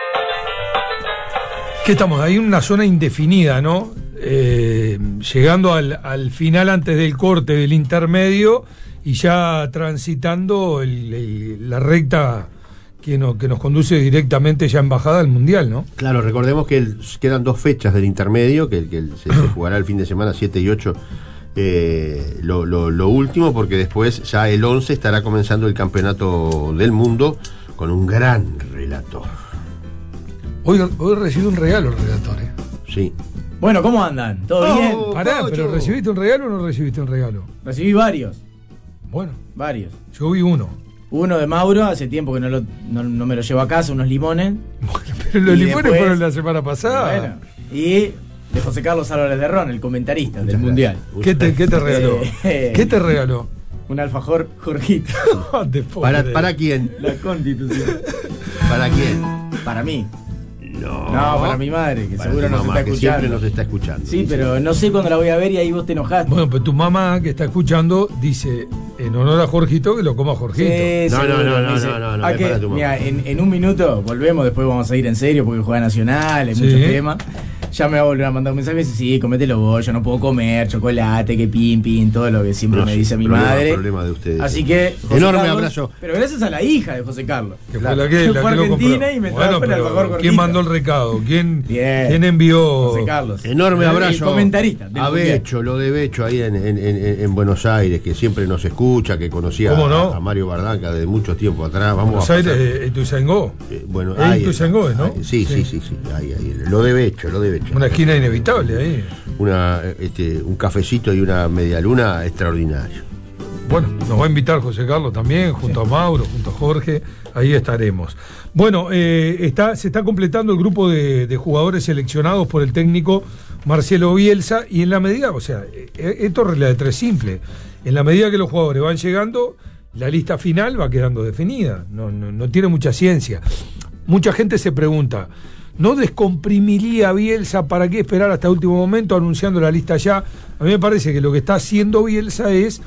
¿Qué estamos? Hay una zona indefinida, ¿no? Llegando al final antes del corte del intermedio y ya transitando la recta que nos conduce directamente ya en bajada al Mundial, ¿no? Claro, recordemos que quedan 2 fechas del intermedio, que se jugará el fin de semana 7 y 8, lo último, porque después ya el 11 estará comenzando el campeonato del mundo con un gran relator. Hoy recibí un regalo el relator, ¿eh? Sí. Bueno, ¿cómo andan? ¿Todo bien? Pará, ¿pero recibiste un regalo o no recibiste un regalo? Recibí varios. Bueno. Varios. Yo vi uno. Uno de Mauro, hace tiempo que no me lo llevo a casa, unos limones. Bueno, pero los limones después, fueron la semana pasada. Bueno, y de José Carlos Álvarez de Ron, el comentarista del Mundial. ¿Qué te regaló? ¿Qué te regaló? Un alfajor Jorgito. ¿Para quién? La Constitución. ¿Para quién? Para mí. No, para mi madre, que para seguro nos está escuchando. Siempre nos está escuchando. Sí, pero no sé cuándo la voy a ver y ahí vos te enojaste. Bueno, pues tu mamá que está escuchando dice, en honor a Jorgito, que lo coma Jorgito. Sí, no, para tu mamá. Mira, en un minuto volvemos, después vamos a ir en serio porque juega Nacional, hay muchos temas. Ya me va a volver a mandar un mensaje y dice, sí, comételo vos, yo no puedo comer chocolate, que pin, todo lo que siempre me dice mi madre. Problema de ustedes. Así que, José enorme Carlos, abrazo. Pero gracias a la hija de José Carlos. Que fue la que Argentina y me trajo el alfajor Jorgito. ¿Quién mandó el recado? ¿Quién envió? José Carlos. Enorme abrazo. El comentarista. A Becho, lo de Becho ahí en Buenos Aires, que siempre nos escucha, que conocía a Mario Bardanca desde mucho tiempo atrás. Buenos Aires, Ituzaingó. Bueno, ahí Ituzaingó, ¿no? Sí. Ahí. Lo de Becho. Una esquina inevitable ahí. Un cafecito y una medialuna extraordinaria. Bueno, nos va a invitar José Carlos también, junto a Mauro, junto a Jorge, ahí estaremos. Bueno, se está completando el grupo de jugadores seleccionados por el técnico Marcelo Bielsa, y en la medida, o sea, esto es regla de 3 simple, en la medida que los jugadores van llegando, la lista final va quedando definida, no tiene mucha ciencia. Mucha gente se pregunta, ¿no descomprimiría Bielsa? ¿Para qué esperar hasta el último momento anunciando la lista ya? A mí me parece que lo que está haciendo Bielsa es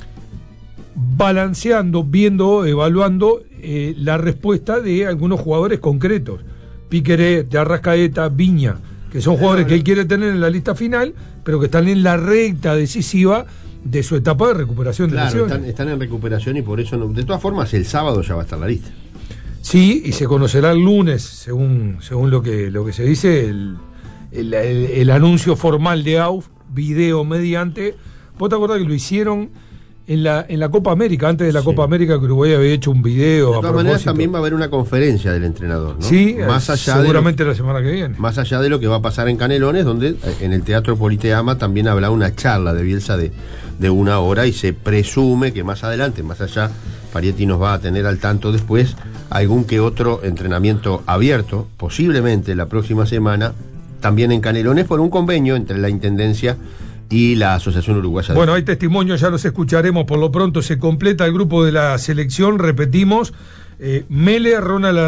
balanceando, viendo, evaluando la respuesta de algunos jugadores concretos. Piqueré, de Arrascaeta, Viña, que son jugadores que él quiere tener en la lista final, pero que están en la recta decisiva de su etapa de recuperación de lesiones. Están en recuperación y por eso de todas formas el sábado ya va a estar la lista. Sí, y se conocerá el lunes, según lo que se dice, el anuncio formal de AUF, video mediante. ¿Vos te acordás que lo hicieron en la Copa América, antes de la Copa América, que Uruguay había hecho un video? De todas maneras también va a haber una conferencia del entrenador, ¿no? Sí, más allá seguramente la semana que viene. Más allá de lo que va a pasar en Canelones, donde en el Teatro Politeama también habrá una charla de Bielsa de 1 hora, y se presume que más adelante, más allá, Parietti nos va a tener al tanto después, algún que otro entrenamiento abierto, posiblemente la próxima semana, también en Canelones, por un convenio entre la Intendencia y la Asociación Uruguaya. Bueno, hay testimonios, ya los escucharemos. Por lo pronto se completa el grupo de la selección, repetimos, Mele, Ronald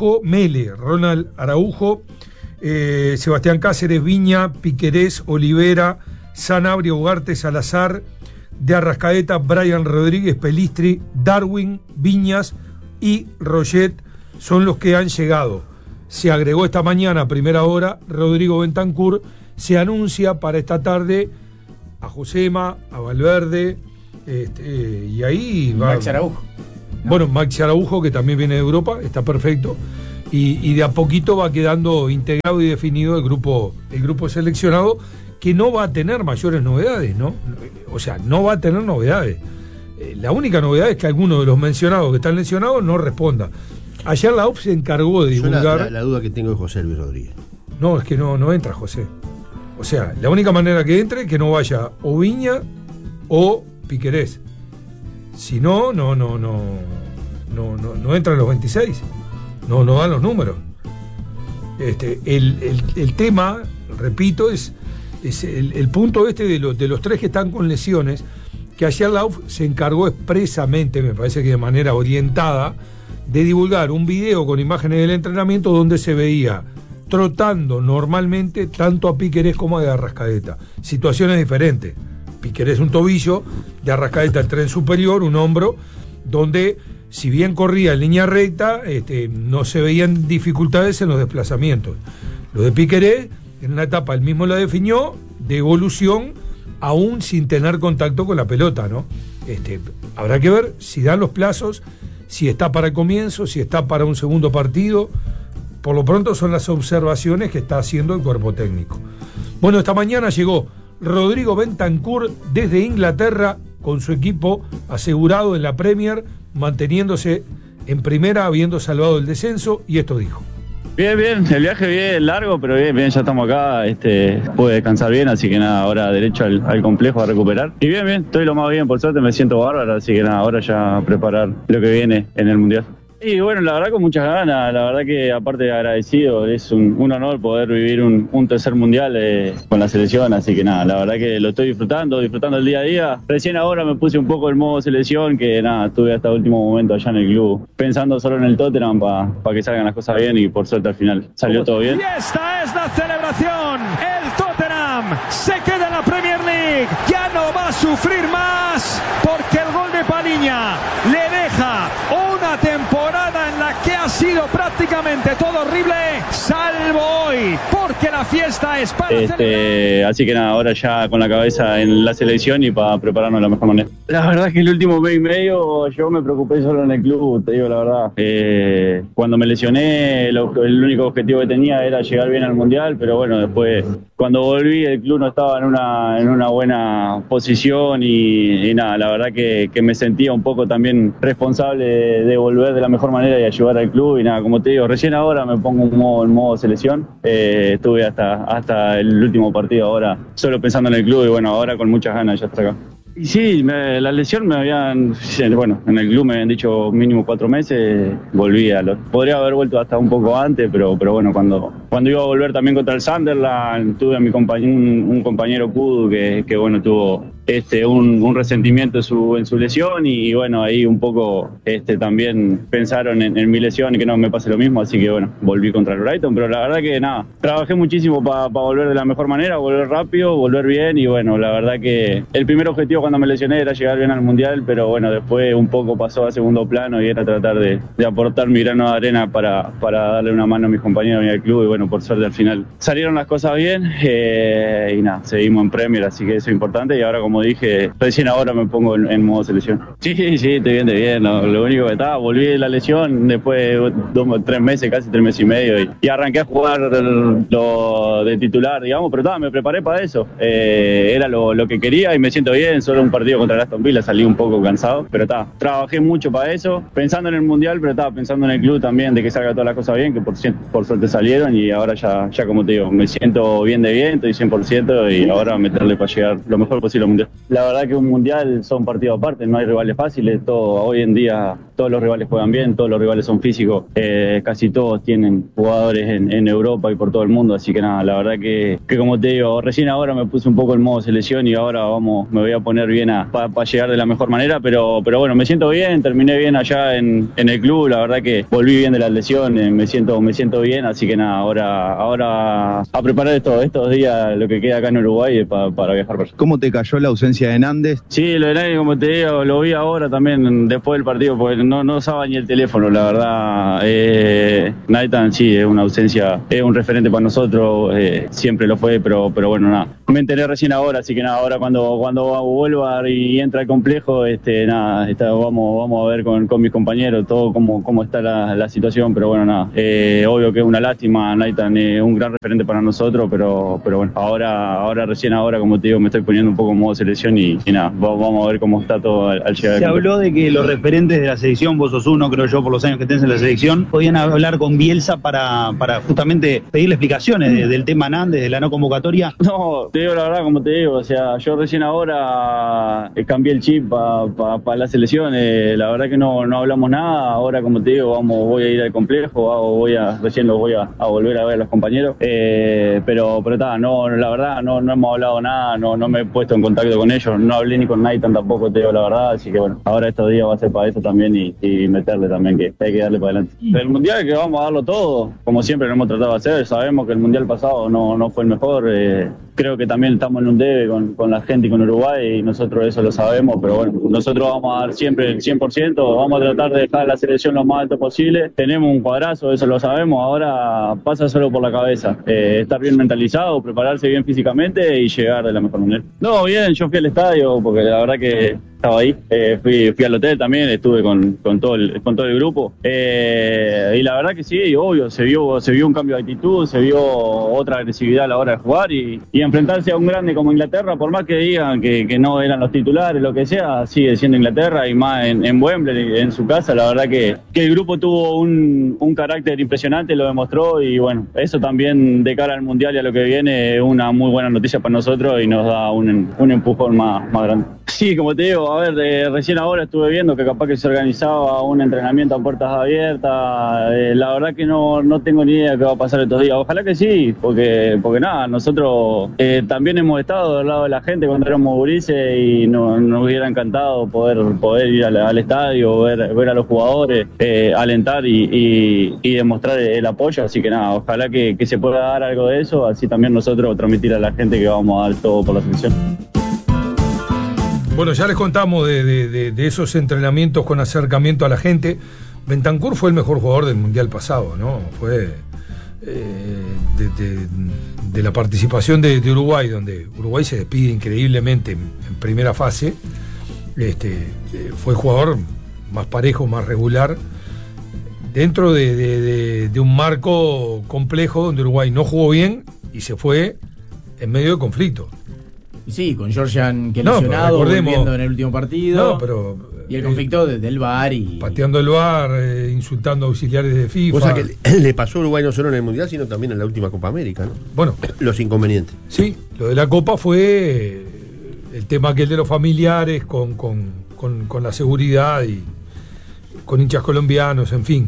Araujo, Sebastián Cáceres, Viña, Piquerés, Olivera, Sanabria, Ugarte, Salazar, de Arrascaeta, Brian Rodríguez, Pelistri, Darwin, Viñas y Roget son los que han llegado. Se agregó esta mañana a primera hora Rodrigo Bentancur. Se anuncia para esta tarde a Josema, a Valverde, y ahí va Maxi Araujo. Bueno, Maxi Araujo, que también viene de Europa, está perfecto, y de a poquito va quedando integrado y definido el grupo seleccionado, que no va a tener mayores novedades, ¿no? O sea, no va a tener novedades. La única novedad es que alguno de los mencionados que están lesionados no responda. Ayer la UF se encargó de divulgar. La duda que tengo es José Luis Rodríguez. No, es que no entra José. O sea, la única manera que entre es que no vaya o Viña o Piquerés. Si no entran los 26. No dan los números. El tema, repito, es el punto de los 3 que están con lesiones, que ayer la UF se encargó expresamente, me parece que de manera orientada, de divulgar un video con imágenes del entrenamiento donde se veía trotando normalmente tanto a Piquerés como a de Arrascaeta. Situaciones diferentes. Piquerés un tobillo, de Arrascaeta el tren superior, un hombro, donde si bien corría en línea recta, no se veían dificultades en los desplazamientos. Lo de Piquerés, en una etapa él mismo la definió, de evolución, aún sin tener contacto con la pelota, ¿no? Habrá que ver si dan los plazos, si está para el comienzo, si está para un segundo partido. Por lo pronto son las observaciones que está haciendo el cuerpo técnico. Bueno, esta mañana llegó Rodrigo Bentancur desde Inglaterra con su equipo asegurado en la Premier, manteniéndose en primera, habiendo salvado el descenso, y esto dijo. Bien, el viaje bien largo, pero bien, ya estamos acá, pude descansar bien, así que nada, ahora derecho al complejo a recuperar. Y bien, estoy lo más bien, por suerte me siento bárbaro, así que nada, ahora ya preparar lo que viene en el Mundial. Y bueno, la verdad con muchas ganas, la verdad que aparte de agradecido, es un honor poder vivir un tercer mundial con la selección, así que nada, la verdad que lo estoy disfrutando el día a día. Recién ahora me puse un poco en modo selección, que nada, estuve hasta el último momento allá en el club, pensando solo en el Tottenham para que salgan las cosas bien y por suerte al final salió todo bien. Y esta es la celebración, el Tottenham se queda en la Premier League, ya no va a sufrir más, porque el gol de Paliña le deja una temporada en la que ha sido prácticamente todo horrible, salvo hoy, porque la fiesta es para celebrar. Así que nada, ahora ya con la cabeza en la selección y para prepararnos de la mejor manera. La verdad es que el último mes y medio yo me preocupé solo en el club, te digo la verdad. Cuando me lesioné, el único objetivo que tenía era llegar bien al Mundial, pero bueno, después cuando volví el club no estaba en una buena posición y nada, la verdad que me sentía un poco también responsable de volver de la mejor manera y ayudar al club y nada, como te digo, recién ahora me pongo en modo selección, estuve hasta el último partido ahora solo pensando en el club y bueno, ahora con muchas ganas ya estar acá. Y sí, la lesión me habían, bueno, en el club me habían dicho mínimo 4 meses, volví podría haber vuelto hasta un poco antes, pero bueno, cuando iba a volver también contra el Sunderland, tuve a un compañero Kudu que bueno, tuvo un resentimiento en su lesión y bueno, ahí un poco también pensaron en mi lesión y que no me pase lo mismo, así que bueno, volví contra el Brighton, pero la verdad que nada, trabajé muchísimo para volver de la mejor manera, volver rápido, volver bien y bueno, la verdad que el primer objetivo cuando me lesioné era llegar bien al Mundial, pero bueno, después un poco pasó a segundo plano y era tratar de aportar mi grano de arena para darle una mano a mis compañeros y al club y bueno, por suerte al final salieron las cosas bien y nada, seguimos en Premier, así que eso es importante y ahora como dije, recién ahora me pongo en modo selección. Sí, estoy bien, no, lo único que estaba, volví de la lesión después de 3 meses, casi 3 meses y medio y arranqué a jugar lo de titular, digamos, pero me preparé para eso, era lo que quería y me siento bien, solo un partido contra el Aston Villa salí un poco cansado, pero trabajé mucho para eso, pensando en el Mundial, pero pensando en el club también, de que salga todas las cosas bien, que por suerte salieron y ahora ya como te digo, me siento bien, estoy 100% y ahora meterle para llegar lo mejor posible al Mundial. La verdad que un Mundial son partidos aparte, no hay rivales fáciles, hoy en día todos los rivales juegan bien, todos los rivales son físicos, casi todos tienen jugadores en Europa y por todo el mundo, así que nada, la verdad que como te digo, recién ahora me puse un poco en modo selección y ahora me voy a poner bien para llegar de la mejor manera, pero bueno, me siento bien, terminé bien allá en el club, la verdad que volví bien de la lesión, me siento bien, así que nada, ahora a preparar estos días lo que queda acá en Uruguay para viajar por allá. ¿Cómo te cayó la ausencia de Nández? Sí, lo de Nández, como te digo, lo vi ahora también después del partido, porque no usaba ni el teléfono, la verdad. Nathan sí, es una ausencia, es un referente para nosotros, siempre lo fue, pero bueno, nada. Me enteré recién ahora, así que nada, ahora cuando vuelva y entra al complejo, vamos a ver con mis compañeros todo cómo está la situación, pero bueno, nada. Obvio que es una lástima, Nathan es un gran referente para nosotros, pero bueno, recién ahora, como te digo, me estoy poniendo un poco en modo selección y nada, vamos a ver cómo está todo al llegar. Se habló de que los referentes de la selección, vos sos uno, creo yo, por los años que tenés en la selección, podían hablar con Bielsa para justamente pedirle explicaciones del tema Nández, de la no convocatoria. No, te digo la verdad, como te digo, o sea, yo recién ahora cambié el chip para la selección, la verdad que no hablamos nada, ahora como te digo, voy a ir al complejo, recién los voy a volver a ver a los compañeros, pero no, la verdad no hemos hablado nada, no me he puesto en contacto con ellos, no hablé ni con Nathan tampoco, te digo la verdad, así que bueno, ahora estos días va a ser para eso también y meterle también, que hay que darle para adelante. El Mundial que vamos a darlo todo, como siempre lo hemos tratado de hacer, sabemos que el Mundial pasado no fue el mejor, creo que también estamos en un debe con la gente y con Uruguay, y nosotros eso lo sabemos, pero bueno, nosotros vamos a dar siempre el 100%, vamos a tratar de dejar la selección lo más alto posible. Tenemos un cuadrazo, eso lo sabemos, ahora pasa solo por la cabeza, estar bien mentalizado, prepararse bien físicamente y llegar de la mejor manera. No, bien, yo fui al estadio porque la verdad que estaba ahí, fui al hotel también, estuve con todo el grupo, y la verdad que sí, obvio, se vio un cambio de actitud, se vio otra agresividad a la hora de jugar y enfrentarse a un grande como Inglaterra, por más que digan que no eran los titulares, lo que sea, sigue siendo Inglaterra, y más en Wembley, en su casa. La verdad que el grupo tuvo un carácter impresionante, lo demostró, y bueno, eso también de cara al Mundial y a lo que viene es una muy buena noticia para nosotros y nos da un empujón más grande. Sí, como te digo, a ver, recién ahora estuve viendo que capaz que se organizaba un entrenamiento a puertas abiertas. La verdad que no tengo ni idea de qué va a pasar estos días. Ojalá que sí, porque nada, nosotros también hemos estado del lado de la gente cuando éramos gurises y nos hubiera encantado poder ir al estadio, ver a los jugadores, alentar y demostrar el apoyo. Así que nada, ojalá que se pueda dar algo de eso, así también nosotros transmitir a la gente que vamos a dar todo por la selección. Bueno, ya les contamos de esos entrenamientos con acercamiento a la gente. Bentancur fue el mejor jugador del Mundial pasado, ¿no? Fue de la participación de Uruguay, donde Uruguay se despide increíblemente en primera fase. Fue el jugador más parejo, más regular, dentro de un marco complejo donde Uruguay no jugó bien y se fue en medio de conflicto. Y sí, con Georgian que lesionado, volviendo en el último partido. Y el conflicto del VAR y... pateando el VAR, insultando a auxiliares de FIFA. Cosa que le pasó a Uruguay no solo en el Mundial, sino también en la última Copa América, ¿no? Bueno. Los inconvenientes. Sí, lo de la Copa fue el tema aquel de los familiares con la seguridad y con hinchas colombianos, en fin.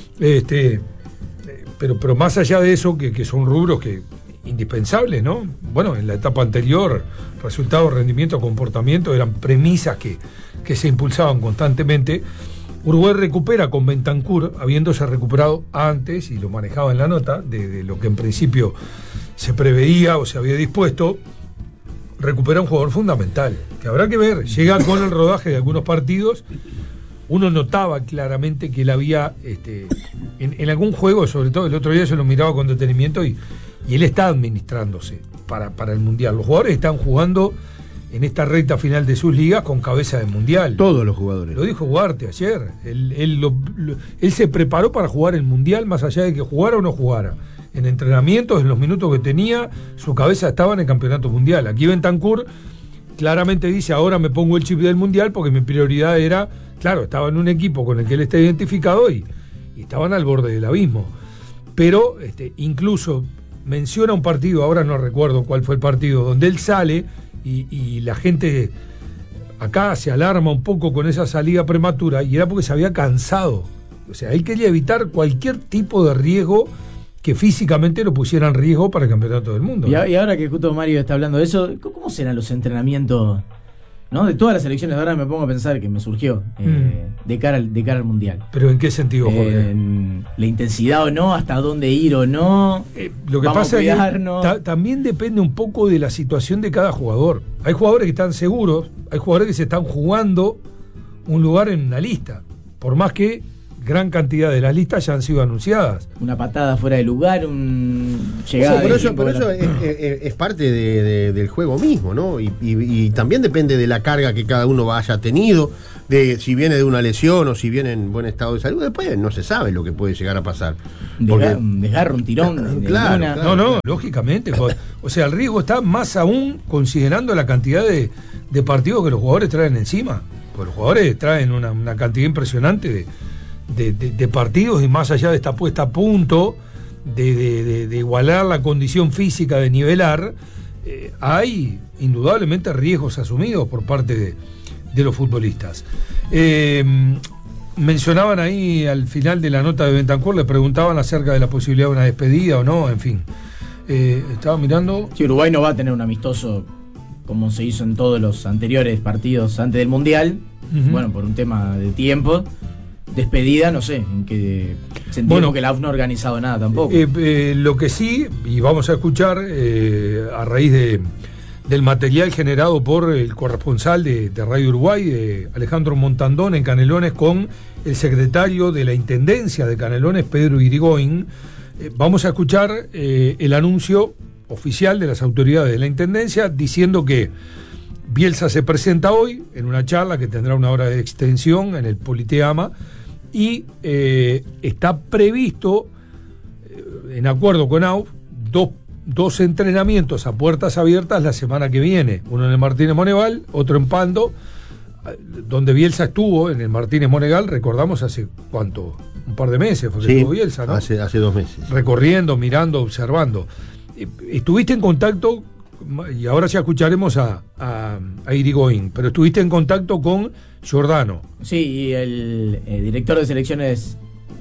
Pero más allá de eso, que son rubros que indispensables, ¿no? Bueno, en la etapa anterior, resultados, rendimiento, comportamiento eran premisas que se impulsaban constantemente. Uruguay recupera con Bentancur, habiéndose recuperado antes, y lo manejaba en la nota, de lo que en principio se preveía o se había dispuesto. Recupera un jugador fundamental, que habrá que ver, llega con el rodaje de algunos partidos. Uno notaba claramente que él había, en algún juego, sobre todo el otro día, yo lo miraba con detenimiento y él está administrándose para el Mundial. Los jugadores están jugando en esta recta final de sus ligas con cabeza de Mundial. Todos los jugadores. Lo dijo Huarte ayer. Él se preparó para jugar el Mundial, más allá de que jugara o no jugara. En entrenamientos, en los minutos que tenía, su cabeza estaba en el Campeonato Mundial. Aquí Bentancur claramente dice: ahora me pongo el chip del Mundial porque mi prioridad era... Claro, estaba en un equipo con el que él está identificado y estaban al borde del abismo. Pero incluso menciona un partido, ahora no recuerdo cuál fue el partido, donde él sale y la gente acá se alarma un poco con esa salida prematura, y era porque se había cansado. O sea, él quería evitar cualquier tipo de riesgo que físicamente lo pusiera en riesgo para el Campeonato del Mundo. Y ahora que justo Mario está hablando de eso, ¿cómo serán los entrenamientos, ¿no? De todas las selecciones? Ahora me pongo a pensar, que me surgió de cara al Mundial. ¿Pero en qué sentido, Jorge? La intensidad o no, hasta dónde ir o no. Lo que pasa es que también depende un poco de la situación de cada jugador. Hay jugadores que están seguros, hay jugadores que se están jugando un lugar en una lista, por más que gran cantidad de las listas ya han sido anunciadas. Una patada fuera de lugar, llegada. Sí, por eso es parte del juego mismo, ¿no? Y también depende de la carga que cada uno haya tenido, de si viene de una lesión o si viene en buen estado de salud. Después no se sabe lo que puede llegar a pasar. Un desgarro, un tirón. Claro, no, lógicamente. O sea, el riesgo está más aún considerando la cantidad de partidos que los jugadores traen encima. Porque los jugadores traen una cantidad impresionante de partidos, y más allá de esta puesta a punto de igualar la condición física, de nivelar, hay indudablemente riesgos asumidos por parte de los futbolistas. Mencionaban ahí al final de la nota de Bentancur, le preguntaban acerca de la posibilidad de una despedida o no, en fin. Estaba mirando... Sí, Uruguay no va a tener un amistoso como se hizo en todos los anteriores partidos antes del Mundial, bueno, por un tema de tiempo. despedida, no sé, en que sentimos que la AUF no ha organizado nada tampoco. Lo que sí, y vamos a escuchar a raíz del material generado por el corresponsal de Radio Uruguay, de Alejandro Montandón, en Canelones, con el secretario de la Intendencia de Canelones, Pedro Irigoyen. Vamos a escuchar el anuncio oficial de las autoridades de la Intendencia diciendo que Bielsa se presenta hoy en una charla que tendrá una hora de extensión en el Politeama y está previsto, en acuerdo con AUF, dos entrenamientos a puertas abiertas la semana que viene, uno en el Martínez Monegal, otro en Pando, donde Bielsa estuvo en el Martínez Monegal, recordamos hace cuánto, un par de meses fue que estuvo Bielsa, ¿no? Hace 2 meses. Recorriendo, mirando, observando. ¿Estuviste en contacto, y ahora ya escucharemos a Irigoyen, pero estuviste en contacto con Giordano? Sí, y el director de selecciones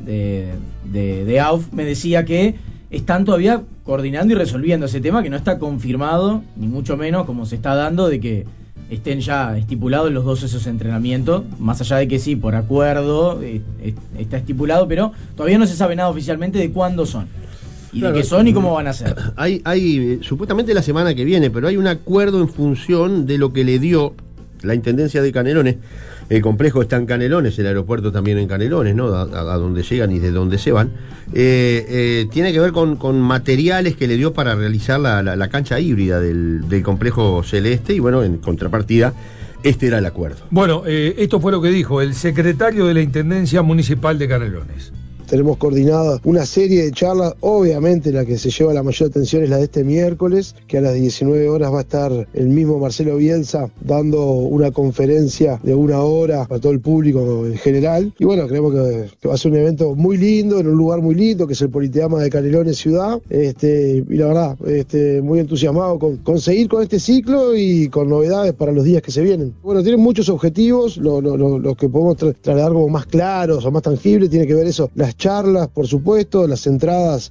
de AUF me decía que están todavía coordinando y resolviendo ese tema, que no está confirmado, ni mucho menos como se está dando, de que estén ya estipulados los dos esos entrenamientos, más allá de que sí, por acuerdo está estipulado, pero todavía no se sabe nada oficialmente de cuándo son, y de qué son y cómo van a ser. Hay supuestamente la semana que viene, pero hay un acuerdo en función de lo que le dio la Intendencia de Canelones. El complejo está en Canelones, el aeropuerto también en Canelones, ¿no? A donde llegan y de donde se van. Tiene que ver con materiales que le dio para realizar la cancha híbrida del complejo celeste, y bueno, en contrapartida, este era el acuerdo. Bueno, esto fue lo que dijo el secretario de la Intendencia Municipal de Canelones. Tenemos coordinada una serie de charlas, obviamente la que se lleva la mayor atención es la de este miércoles, que a las 19 horas va a estar el mismo Marcelo Bielsa dando una conferencia de 1 hora para todo el público en general. Y bueno, creemos que va a ser un evento muy lindo, en un lugar muy lindo, que es el Politeama de Canelones Ciudad. Y la verdad, muy entusiasmado con seguir con este ciclo y con novedades para los días que se vienen. Bueno, tienen muchos objetivos, los que podemos trasladar como más claros o más tangibles, tiene que ver eso, las charlas, por supuesto, las entradas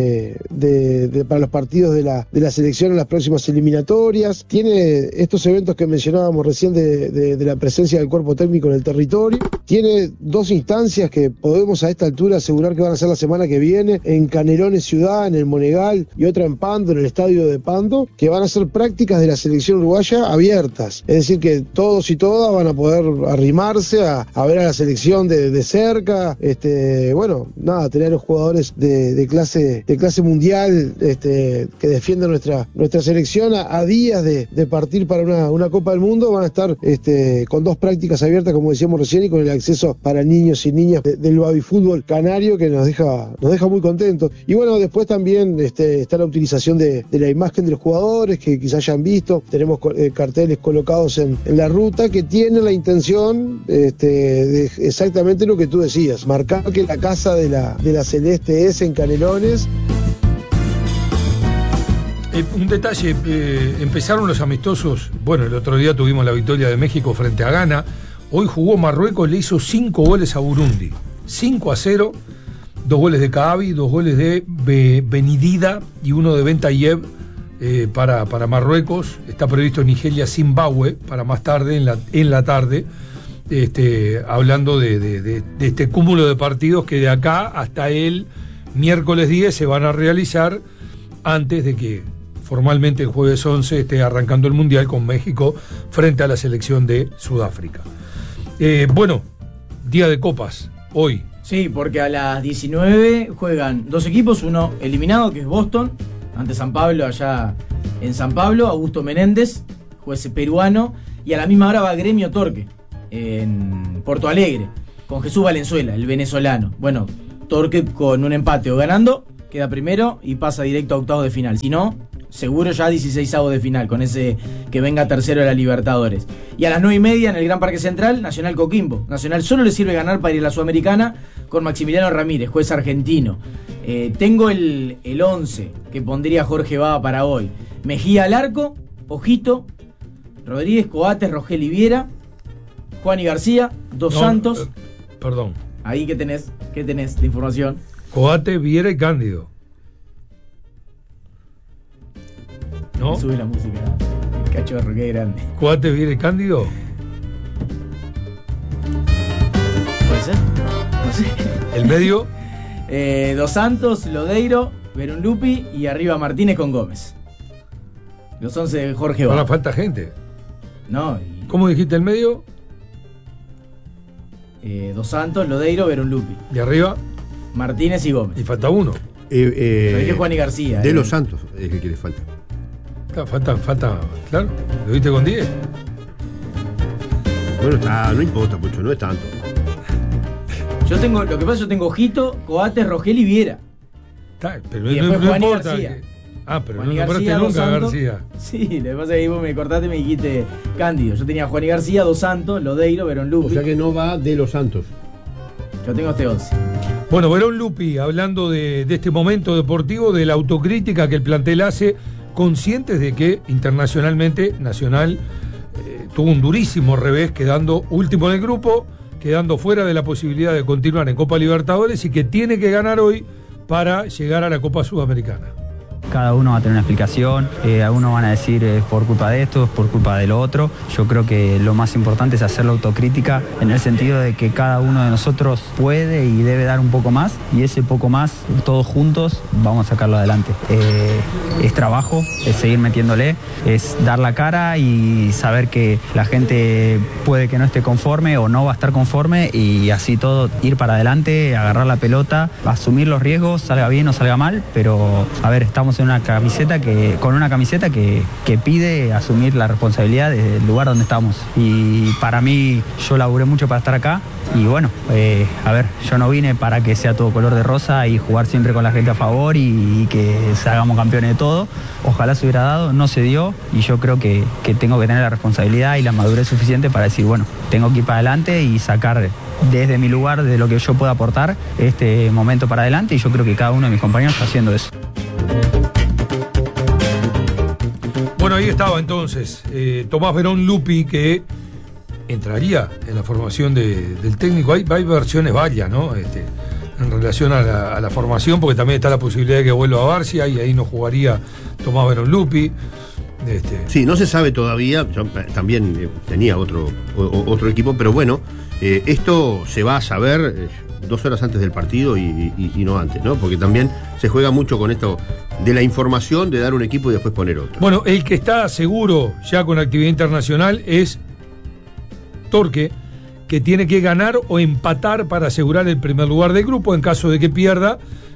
para los partidos de la selección en las próximas eliminatorias. Tiene estos eventos que mencionábamos recién de la presencia del cuerpo técnico en el territorio. Tiene 2 instancias que podemos a esta altura asegurar que van a ser la semana que viene, en Canelones Ciudad, en el Monegal, y otra en Pando, en el estadio de Pando, que van a ser prácticas de la selección uruguaya abiertas. Es decir, que todos y todas van a poder arrimarse a ver a la selección de cerca. Bueno, nada, tener a los jugadores de clase mundial que defiendan nuestra selección a días de partir para una Copa del Mundo. Van a estar con 2 prácticas abiertas, como decíamos recién, y con el acceso para niños y niñas del babifútbol canario, que nos deja muy contentos. Y bueno, después también está la utilización de la imagen de los jugadores, que quizás hayan visto. Tenemos carteles colocados en la ruta que tienen la intención de exactamente lo que tú decías, marcar que la casa de la Celeste es en Canelones. Un detalle, empezaron los amistosos. Bueno, el otro día tuvimos la victoria de México frente a Ghana. Hoy jugó Marruecos, le hizo 5 goles a Burundi, 5-0, 2 goles de Kaabi, 2 goles de Benidida y 1 de Bentayev para Marruecos. Está previsto Nigeria-Zimbabue para más tarde, en la tarde. Hablando de este cúmulo de partidos que de acá hasta el miércoles 10 se van a realizar, antes de que formalmente el jueves 11 esté arrancando el Mundial con México frente a la selección de Sudáfrica. Bueno, día de copas, hoy. Sí, porque a las 19 juegan 2 equipos, uno eliminado, que es Boston, ante San Pablo, allá en San Pablo, Augusto Menéndez, juez peruano, y a la misma hora va Gremio Torque, en Porto Alegre, con Jesús Valenzuela, el venezolano. Bueno, Torque con un empate o ganando queda primero y pasa directo a octavos de final. Si no, seguro ya 16avos de final, con ese que venga tercero de la Libertadores. Y a las 9:30 en el Gran Parque Central, Nacional Coquimbo. Nacional solo le sirve ganar para ir a la Sudamericana, con Maximiliano Ramírez, juez argentino. Tengo el 11 que pondría Jorge Baba para hoy. Mejía al arco, Ojito, Rodríguez, Coates, Rogel y Viera, Juan y García, Santos. Perdón. Ahí ¿qué tenés de información? Coate, Viera y Cándido. ¿No? Me sube la música. El cachorro, qué grande. Coate, Viera y Cándido. ¿Puede ser? No sé. ¿El medio? Dos Santos, Lodeiro, Verunlupi y arriba Martínez con Gómez. Los 11 de Jorge Ahora Bau. falta gente. No, ¿Cómo dijiste el medio? Dos Santos, Lodeiro, Verunlupi. ¿Y arriba? Martínez y Gómez. Y falta uno. Lo dije Juan y García. De los Santos es el que le falta. Falta, claro. ¿Lo viste con 10? Bueno, no importa, Pucho, no es tanto. Lo que pasa es que yo tengo Ojito, Coates, Rogel y Viera. Pero Y después no Juan y importa. García. Pero Juan no y nombraste García, Dos nunca a Santos. García. Sí, lo que pasa es que vos me cortaste y me dijiste Cándido. Yo tenía Juan y García, Dos Santos, Lodeiro, Verunlupi. O sea que no va de los Santos. Yo tengo este 11. Bueno, Verunlupi, hablando de este momento deportivo, de la autocrítica que el plantel hace, conscientes de que internacionalmente Nacional tuvo un durísimo revés, quedando último en el grupo, quedando fuera de la posibilidad de continuar en Copa Libertadores y que tiene que ganar hoy para llegar a la Copa Sudamericana. Cada uno va a tener una explicación, algunos van a decir es por culpa de esto, es por culpa de lo otro. Yo creo que lo más importante es hacer la autocrítica en el sentido de que cada uno de nosotros puede y debe dar un poco más y ese poco más, todos juntos, vamos a sacarlo adelante. Es trabajo, es seguir metiéndole, es dar la cara y saber que la gente puede que no esté conforme o no va a estar conforme y así todo ir para adelante, agarrar la pelota, asumir los riesgos, salga bien o salga mal, pero a ver, estamos en una camiseta con una camiseta que pide asumir la responsabilidad del lugar donde estamos. Y para mí, yo laburé mucho para estar acá y bueno, a ver, yo no vine para que sea todo color de rosa y jugar siempre con la gente a favor y que hagamos campeones de todo. Ojalá se hubiera dado, no se dio y yo creo que tengo que tener la responsabilidad y la madurez suficiente para decir, bueno, tengo que ir para adelante y sacar desde mi lugar, de lo que yo pueda aportar, este momento para adelante y yo creo que cada uno de mis compañeros está haciendo eso. Bueno, ahí estaba entonces Tomás Verunlupi, que entraría en la formación del técnico. Hay versiones varias, ¿no? En relación a la formación, porque también está la posibilidad de que vuelva a Barcia y ahí no jugaría Tomás Verunlupi. Sí, no se sabe todavía. Yo también tenía otro equipo, pero bueno, esto se va a saber 2 horas antes del partido y no antes, ¿no? Porque también se juega mucho con esto de la información, de dar un equipo y después poner otro. Bueno, el que está seguro ya con actividad internacional es Torque, que tiene que ganar o empatar para asegurar el primer lugar del grupo. En caso de que pierda,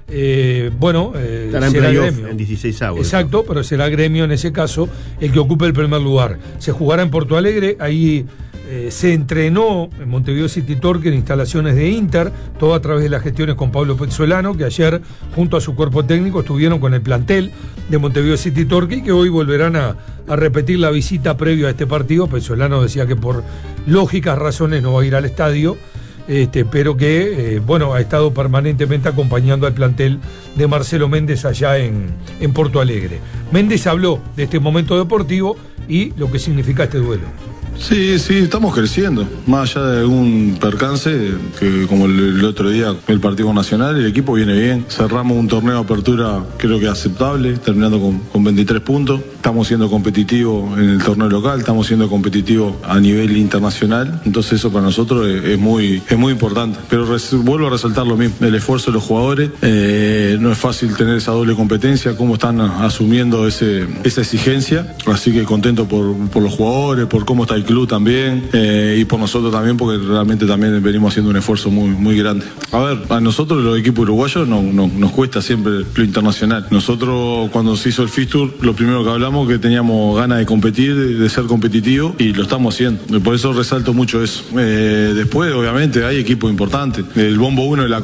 estará en será playoff Gremio. en 16avos. Exacto, pero será Gremio en ese caso el que ocupe el primer lugar. Se jugará en Porto Alegre, ahí se entrenó en Montevideo City Torque en instalaciones de Inter, todo a través de las gestiones con Pablo Pezzolano, que ayer junto a su cuerpo técnico estuvieron con el plantel de Montevideo City Torque y que hoy volverán a repetir la visita previo a este partido. Pezzolano decía que por lógicas razones no va a ir al estadio, pero que ha estado permanentemente acompañando al plantel de Marcelo Méndez allá en Porto Alegre. Méndez habló de este momento deportivo y lo que significa este duelo. Sí, estamos creciendo. Más allá de algún percance, que como el otro día el partido nacional, el equipo viene bien. Cerramos un torneo de apertura creo que aceptable, terminando con 23 puntos. Estamos siendo competitivos en el torneo local, estamos siendo competitivos a nivel internacional. Entonces eso para nosotros es muy importante. Pero vuelvo a resaltar lo mismo, el esfuerzo de los jugadores. No es fácil tener esa doble competencia, cómo están asumiendo esa exigencia. Así que contento por los jugadores, por cómo está el club también y por nosotros también, porque realmente también venimos haciendo un esfuerzo muy grande. A ver, a nosotros los equipos uruguayos nos cuesta siempre lo internacional. Nosotros cuando se hizo el fixture, lo primero que hablamos que teníamos ganas de competir, de ser competitivos y lo estamos haciendo. Por eso resalto mucho eso. Después obviamente hay equipos importantes. El bombo 1 de la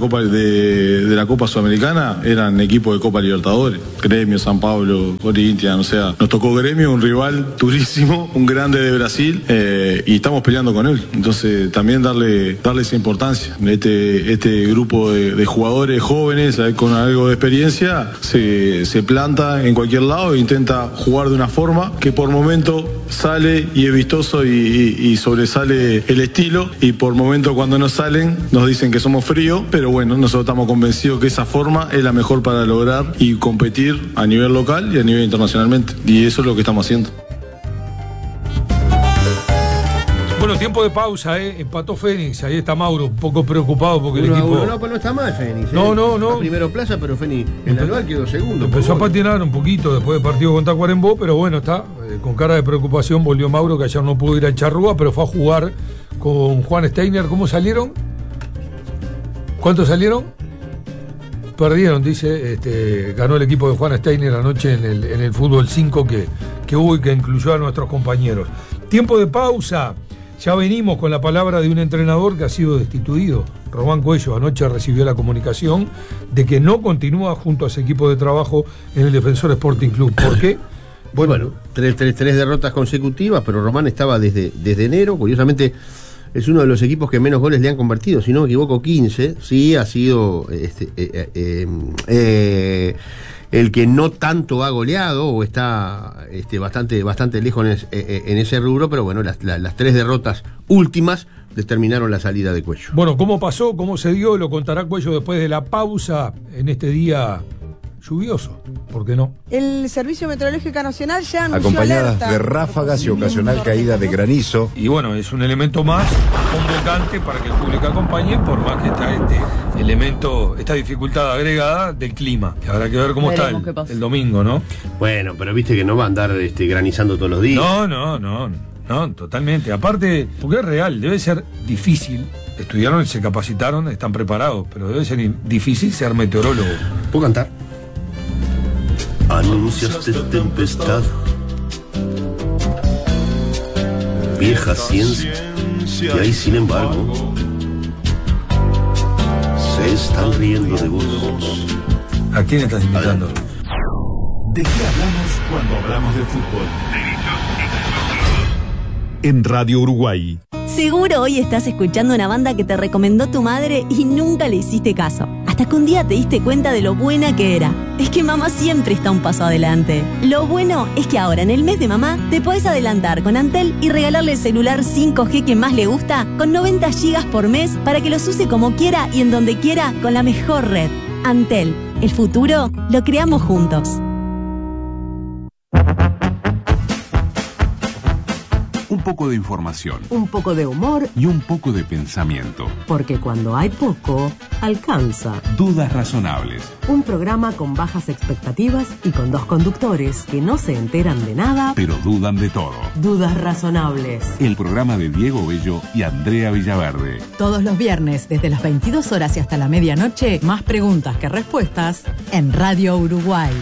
Copa Sudamericana eran equipos de Copa Libertadores. Gremio, San Pablo, Corinthians, o sea, nos tocó Gremio, un rival durísimo, un grande de Brasil. Y estamos peleando con él, entonces también darle esa importancia. Este grupo de jugadores jóvenes con algo de experiencia se planta en cualquier lado e intenta jugar de una forma que por momento sale y es vistoso y sobresale el estilo, y por momento cuando no salen nos dicen que somos fríos, pero bueno, nosotros estamos convencidos que esa forma es la mejor para lograr y competir a nivel local y a nivel internacionalmente, y eso es lo que estamos haciendo. Bueno, tiempo de pausa, empató Fénix. Ahí está Mauro, un poco preocupado porque el equipo. No, pero no está mal Fénix. No. Primero plaza, pero Fénix en la anual quedó segundo. Empezó a patinar un poquito después del partido contra Cuarembó, pero bueno, está con cara de preocupación. Volvió Mauro, que ayer no pudo ir a Charrúa, pero fue a jugar con Juan Steiner. ¿Cómo salieron? ¿Cuántos salieron? Perdieron, dice. Ganó el equipo de Juan Steiner anoche en el fútbol 5 que hubo y que incluyó a nuestros compañeros. Tiempo de pausa. Ya venimos con la palabra de un entrenador que ha sido destituido. Román Cuello anoche recibió la comunicación de que no continúa junto a ese equipo de trabajo en el Defensor Sporting Club. ¿Por qué? Bueno, tres derrotas consecutivas, pero Román estaba desde enero. Curiosamente, es uno de los equipos que menos goles le han convertido, si no me equivoco, 15. Sí, ha sido el que no tanto ha goleado o está bastante lejos en ese rubro, pero bueno, las 3 derrotas últimas determinaron la salida de Cuello. Bueno, ¿cómo pasó? ¿Cómo se dio? Lo contará Cuello después de la pausa en este día lluvioso. ¿Por qué no? El Servicio Meteorológico Nacional ya anunció acompañadas alerta de ráfagas y ocasional caída de granizo. Y bueno, es un elemento más convocante para que el público acompañe, por más que está esta dificultad agregada del clima. Que habrá que ver cómo está el domingo, ¿no? Bueno, pero viste que no va a andar granizando todos los días. No, totalmente. Aparte, porque es real, debe ser difícil. Estudiaron, se capacitaron, están preparados, pero debe ser difícil ser meteorólogo. ¿Puedo cantar? Anuncias de tempestad, vieja ciencia, y ahí sin embargo se están riendo de vos. ¿A quién estás invitando? ¿De qué hablamos cuando hablamos de fútbol? En Radio Uruguay. Seguro hoy estás escuchando una banda que te recomendó tu madre y nunca le hiciste caso. Hasta que un día te diste cuenta de lo buena que era. Es que mamá siempre está un paso adelante. Lo bueno es que ahora en el mes de mamá te podés adelantar con Antel y regalarle el celular 5G que más le gusta con 90 GB por mes para que los use como quiera y en donde quiera con la mejor red. Antel, el futuro lo creamos juntos. Un poco de información. Un poco de humor. Y un poco de pensamiento. Porque cuando hay poco, alcanza. Dudas razonables. Un programa con bajas expectativas y con 2 conductores que no se enteran de nada, pero dudan de todo. Dudas razonables. El programa de Diego Bello y Andrea Villaverde. Todos los viernes, desde las 22 horas y hasta la medianoche, más preguntas que respuestas en Radio Uruguay.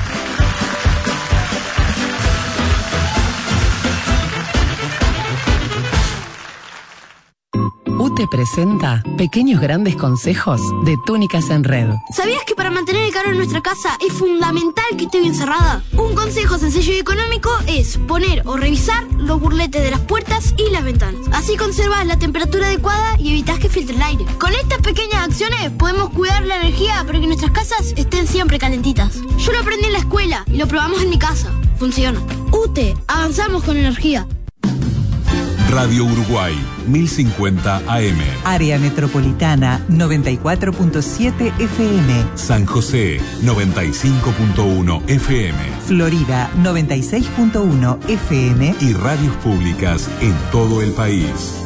UTE presenta Pequeños Grandes Consejos de Túnicas en Red. ¿Sabías que para mantener el calor en nuestra casa es fundamental que esté bien cerrada? Un consejo sencillo y económico es poner o revisar los burletes de las puertas y las ventanas. Así conservas la temperatura adecuada y evitas que filtre el aire. Con estas pequeñas acciones podemos cuidar la energía para que nuestras casas estén siempre calentitas. Yo lo aprendí en la escuela y lo probamos en mi casa. Funciona. UTE, avanzamos con energía. Radio Uruguay, 1050 AM. Área Metropolitana, 94.7 FM. San José, 95.1 FM. Florida, 96.1 FM. Y radios públicas en todo el país.